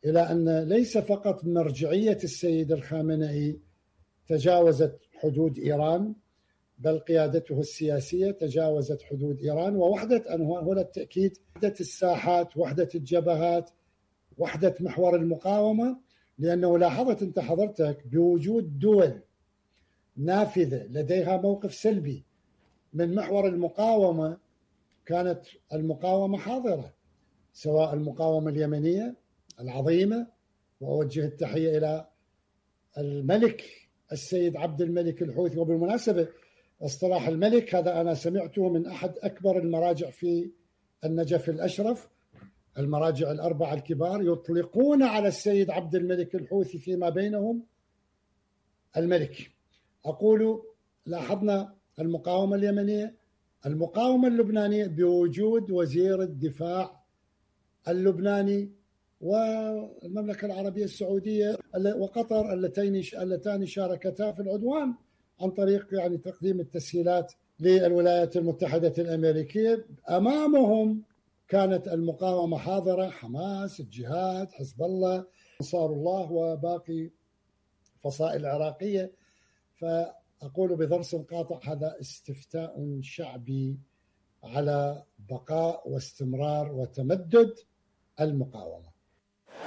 إلى أن ليس فقط مرجعية السيد الخامنئي تجاوزت حدود إيران، بل قيادته السياسية تجاوزت حدود إيران، ووحدة هنا التأكيد، وحدة الساحات، وحدة الجبهات، وحدة محور المقاومة. لأنه لاحظت أنت حضرتك بوجود دول نافذة لديها موقف سلبي من محور المقاومة، كانت المقاومة حاضرة، سواء المقاومة اليمنية العظيمة، وأوجه التحية إلى الملك السيد عبد الملك الحوثي. وبالمناسبة اصطلاح الملك هذا أنا سمعته من أحد أكبر المراجع في النجف الأشرف، المراجع الأربعة الكبار يطلقون على السيد عبد الملك الحوثي فيما بينهم الملك. أقول لاحظنا المقاومة اليمنية، المقاومة اللبنانية بوجود وزير الدفاع اللبناني، والمملكة العربية السعودية وقطر اللتان شاركتا في العدوان عن طريق يعني تقديم التسهيلات للولايات المتحدة الأمريكية. أمامهم كانت المقاومة حاضرة، حماس، الجهاد، حزب الله، أنصار الله، وباقي فصائل العراقية. فأقول بضرس قاطع هذا استفتاء شعبي على بقاء واستمرار وتمدد المقاومة.